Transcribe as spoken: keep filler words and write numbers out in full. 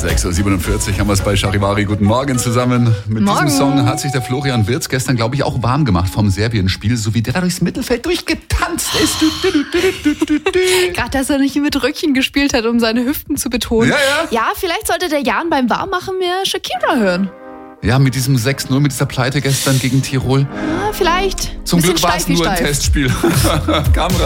sechs Uhr siebenundvierzig haben wir es bei Charivari. Guten Morgen zusammen. Mit Morgen. diesem Song hat sich der Florian Wirtz gestern, glaube ich, auch warm gemacht vom Serbien-Spiel, so wie der da durchs Mittelfeld durchgetanzt ist. Gerade, dass er nicht mit Röckchen gespielt hat, um seine Hüften zu betonen. Ja, ja. Ja, vielleicht sollte der Jan beim Warmmachen mehr Shakira hören. Ja, mit diesem sechs null, mit dieser Pleite gestern gegen Tirol. Ja, vielleicht. Zum Bisschen Glück war es steif wie nur ein steif. Testspiel. Kam rein.